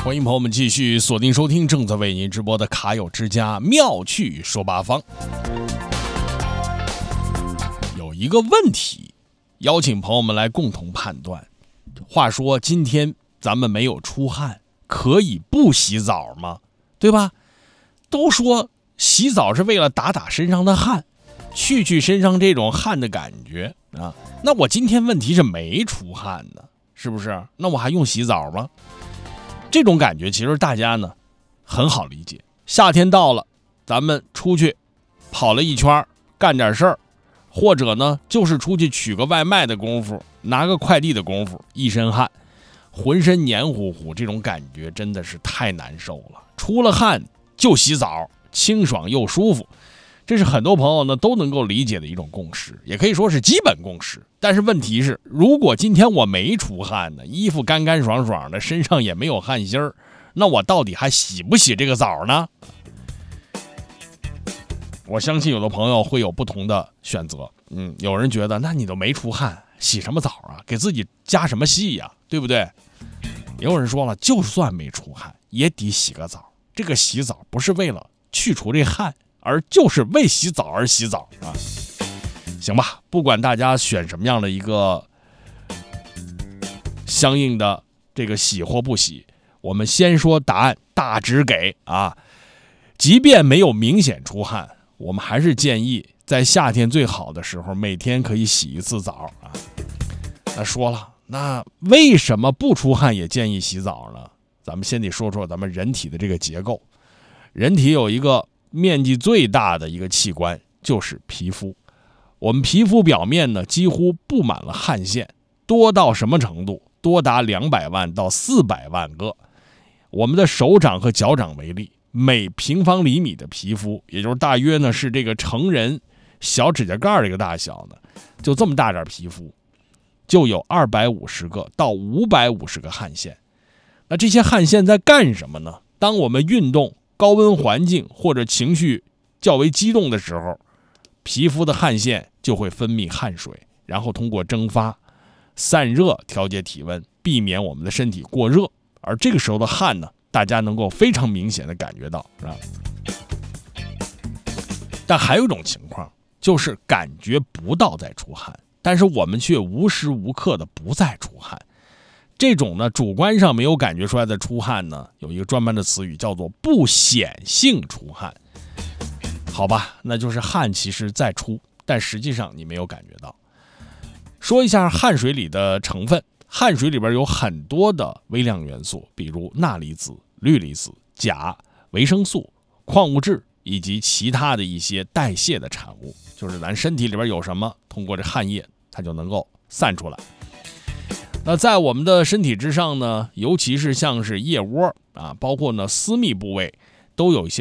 欢迎朋友们继续锁定收听正在为您直播的卡友之家妙趣说八方。有一个问题，邀请朋友们来共同判断。话说今天咱们没有出汗，可以不洗澡吗？对吧？都说洗澡是为了打身上的汗，去身上这种汗的感觉啊。那我今天问题是没出汗呢，是不是？那我还用洗澡吗？这种感觉其实大家呢很好理解。夏天到了，咱们出去跑了一圈，干点事儿，或者呢就是出去取个外卖的功夫，拿个快递的功夫，一身汗，浑身黏糊糊，这种感觉真的是太难受了。出了汗就洗澡，清爽又舒服，这是很多朋友呢都能够理解的一种共识，也可以说是基本共识。但是问题是，如果今天我没出汗呢，衣服干干爽爽的，身上也没有汗芯儿，那我到底还洗不洗这个澡呢？我相信有的朋友会有不同的选择。有人觉得，那你都没出汗，洗什么澡啊？给自己加什么戏呀？对不对？也有人说了，就算没出汗，也得洗个澡。这个洗澡不是为了去除这汗，而就是为洗澡而洗澡啊。行吧，不管大家选什么样的一个相应的这个洗或不洗，我们先说答案，大致给啊。即便没有明显出汗，我们还是建议在夏天最好的时候，每天可以洗一次澡啊。那说了，那为什么不出汗也建议洗澡呢？咱们先得说说咱们人体的这个结构。人体有一个面积最大的一个器官，就是皮肤。我们皮肤表面呢，几乎布满了汗腺，多到什么程度？多达200万到400万个。我们的手掌和脚掌为例，每平方厘米的皮肤，也就是大约呢是这个成人小指甲盖这个大小呢，就这么大点皮肤，就有250个到550个汗腺。那这些汗腺在干什么呢？当我们运动、高温环境或者情绪较为激动的时候，皮肤的汗腺就会分泌汗水，然后通过蒸发、散热调节体温，避免我们的身体过热。而这个时候的汗呢，大家能够非常明显的感觉到，是吧？但还有一种情况，就是感觉不到在出汗，但是我们却无时无刻的不在出汗。这种呢，主观上没有感觉出来的出汗呢，有一个专门的词语叫做不显性出汗。好吧，那就是汗其实在出，但实际上你没有感觉到。说一下汗水里的成分，汗水里边有很多的微量元素，比如钠离子、氯离子、钾、维生素、矿物质以及其他的一些代谢的产物，就是咱身体里边有什么，通过这汗液它就能够散出来。那在我们的身体之上呢，尤其是像是腋窝啊，包括呢私密部位，都有一些